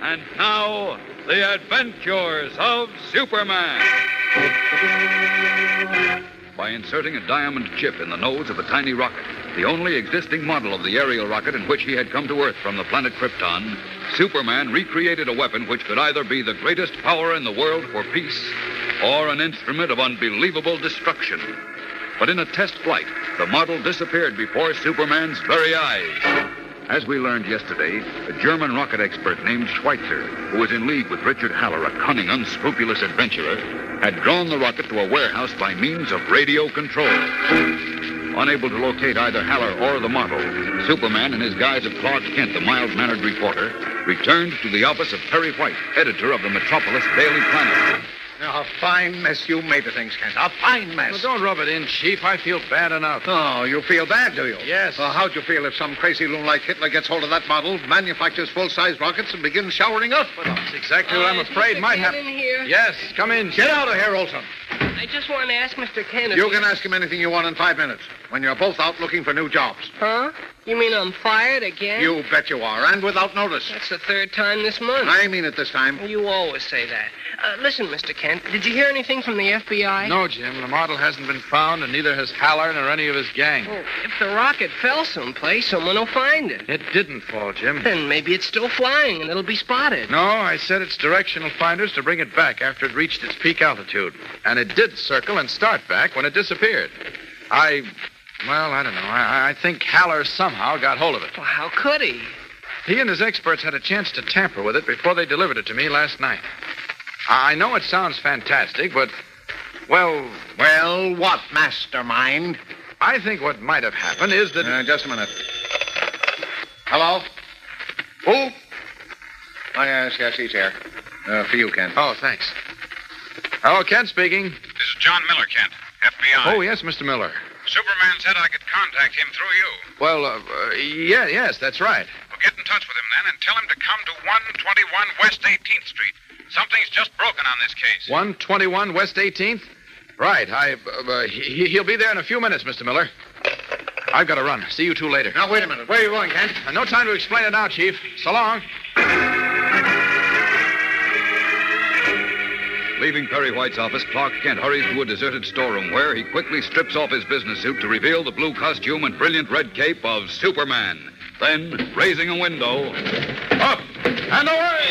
And now, the adventures of Superman. By inserting a diamond chip in the nose of a tiny rocket, the only existing model of the aerial rocket in which he had come to Earth from the planet Krypton, Superman recreated a weapon which could either be the greatest power in the world for peace or an instrument of unbelievable destruction. But in a test flight, the model disappeared before Superman's very eyes. As we learned yesterday, a German rocket expert named Schweitzer, who was in league with Richard Haller, a cunning, unscrupulous adventurer, had drawn the rocket to a warehouse by means of radio control. Unable to locate either Haller or the model, Superman, in his guise of Clark Kent, the mild-mannered reporter, returned to the office of Perry White, editor of the Metropolis Daily Planet. Now, a fine mess you made of things, Kent. A fine mess. Well, don't rub it in, Chief. I feel bad enough. Oh, you feel bad, do you? Yes. Well, how'd you feel if some crazy loon like Hitler gets hold of that model, manufactures full-size rockets, and begins showering us with them? That's exactly what I'm afraid might happen. In here? Yes, come in. Get out of here, Olson. I just want to ask Mr. Kent if You can ask him anything you want in 5 minutes, when you're both out looking for new jobs. Huh? You mean I'm fired again? You bet you are, and without notice. That's the third time this month. I mean it this time. You always say that. Listen, Mr. Kent, did you hear anything from the FBI? No, Jim. The model hasn't been found, and neither has Haller nor any of his gang. Oh, if the rocket fell someplace, someone will find it. It didn't fall, Jim. Then maybe it's still flying, and it'll be spotted. No, I set its directional finders to bring it back after it reached its peak altitude. And it did circle and start back when it disappeared. I don't know. I think Haller somehow got hold of it. Well, how could he? He and his experts had a chance to tamper with it before they delivered it to me last night. I know it sounds fantastic, but, well... Well, what, mastermind? I think what might have happened is that... Just a minute. Hello? Who? Oh, yes, he's here. For you, Kent. Oh, thanks. Hello, Kent speaking. This is John Miller, Kent, FBI. Oh, yes, Mr. Miller. Superman said I could contact him through you. Well, yes, that's right. Well, get in touch with him then and tell him to come to 121 West 18th Street. Something's just broken on this case. 121 West 18th? Right. He'll be there in a few minutes, Mr. Miller. I've got to run. See you two later. Now, wait a minute. Where are you going, Kent? No time to explain it now, Chief. So long. Leaving Perry White's office, Clark Kent hurries to a deserted storeroom where he quickly strips off his business suit to reveal the blue costume and brilliant red cape of Superman. Then, raising a window, up and away!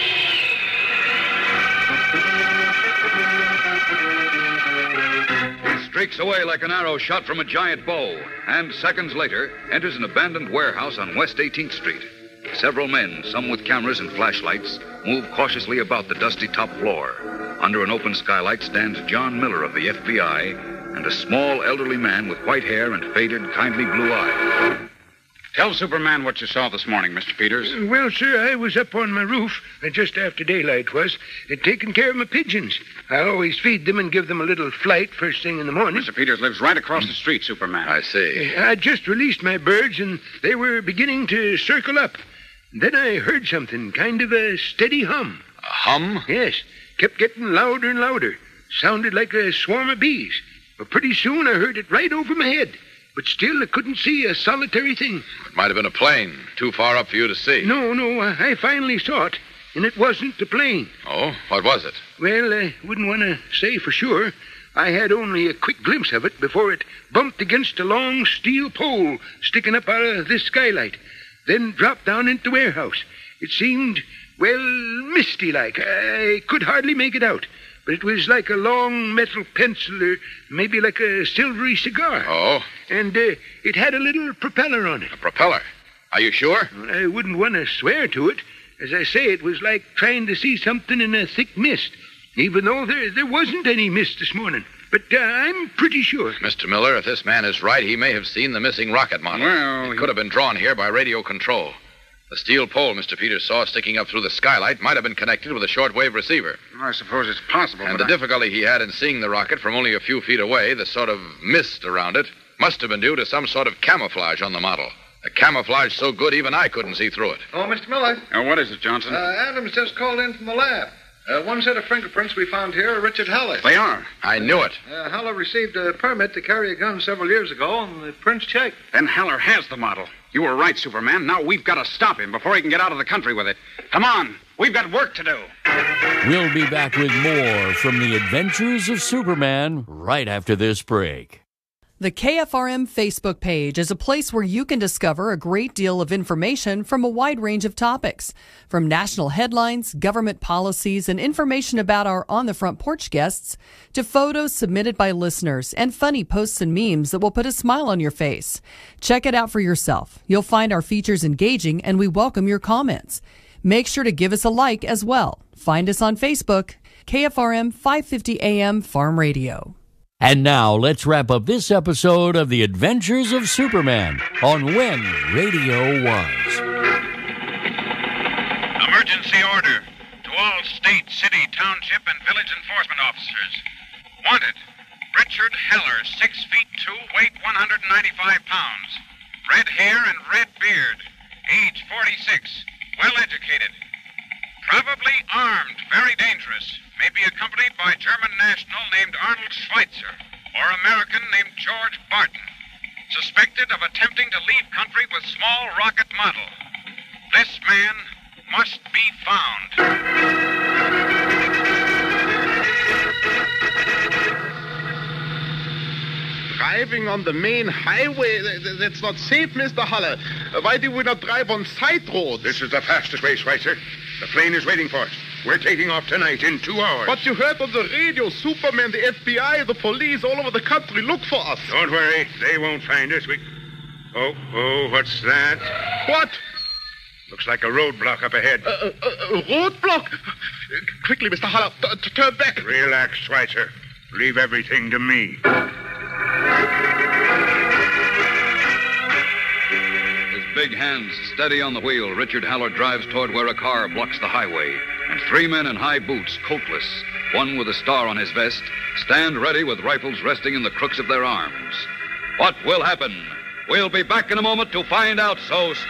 He streaks away like an arrow shot from a giant bow, and seconds later enters an abandoned warehouse on West 18th Street. Several men, some with cameras and flashlights, move cautiously about the dusty top floor. Under an open skylight stands John Miller of the FBI and a small elderly man with white hair and faded, kindly blue eyes. Tell Superman what you saw this morning, Mr. Peters. Well, sir, I was up on my roof, just after daylight was, taking care of my pigeons. I always feed them and give them a little flight first thing in the morning. Mr. Peters lives right across the street, Superman. I see. I just released my birds, and they were beginning to circle up. Then I heard something, kind of a steady hum. A hum? Yes. Kept getting louder and louder. Sounded like a swarm of bees. But pretty soon I heard it right over my head. But still, I couldn't see a solitary thing. It might have been a plane, too far up for you to see. No, I finally saw it. And it wasn't a plane. Oh? What was it? Well, I wouldn't want to say for sure. I had only a quick glimpse of it before it bumped against a long steel pole sticking up out of this skylight. Then dropped down into the warehouse. It seemed, well, misty-like. I could hardly make it out. But it was like a long metal pencil or maybe like a silvery cigar. Oh? And it had a little propeller on it. A propeller? Are you sure? I wouldn't want to swear to it. As I say, it was like trying to see something in a thick mist, even though there wasn't any mist this morning. But I'm pretty sure. Mr. Miller, if this man is right, he may have seen the missing rocket model. Well, it could have been drawn here by radio control. The steel pole Mr. Peters saw sticking up through the skylight might have been connected with a shortwave receiver. I suppose it's possible. And the difficulty he had in seeing the rocket from only a few feet away, the sort of mist around it, must have been due to some sort of camouflage on the model. A camouflage so good even I couldn't see through it. Oh, Mr. Miller. What is it, Johnson? Adams just called in from the lab. One set of fingerprints we found here are Richard Haller. They are. I knew it. Haller received a permit to carry a gun several years ago, and the prints checked. Then Haller has the model. You were right, Superman. Now we've got to stop him before he can get out of the country with it. Come on. We've got work to do. We'll be back with more from the Adventures of Superman right after this break. The KFRM Facebook page is a place where you can discover a great deal of information from a wide range of topics, from national headlines, government policies, and information about our On the Front Porch guests, to photos submitted by listeners and funny posts and memes that will put a smile on your face. Check it out for yourself. You'll find our features engaging, and we welcome your comments. Make sure to give us a like as well. Find us on Facebook, KFRM 550 AM Farm Radio. And now, let's wrap up this episode of The Adventures of Superman on When Radio Was. Emergency order to all state, city, township, and village enforcement officers. Wanted, Richard Heller, 6 feet 2, weight 195 pounds. Red hair and red beard. Age 46. Well educated. Probably armed, very dangerous. May be accompanied by German national named Arnold Schweitzer or American named George Barton. Suspected of attempting to leave country with small rocket model. This man must be found. Driving on the main highway, that's not safe, Mr. Haller. Why do we not drive on side roads? This is the fastest way, Schweitzer. The plane is waiting for us. We're taking off tonight in 2 hours. But you heard on the radio, Superman, the FBI, the police all over the country look for us. Don't worry. They won't find us. Oh, what's that? What? Looks like a roadblock up ahead. A roadblock? Quickly, Mr. Haller, turn back. Relax, Schweitzer. Leave everything to me. His big hands steady on the wheel, Richard Haller drives toward where a car blocks the highway, and 3 men in high boots, coatless, one with a star on his vest, stand ready with rifles resting in the crooks of their arms. What will happen? We'll be back in a moment to find out, so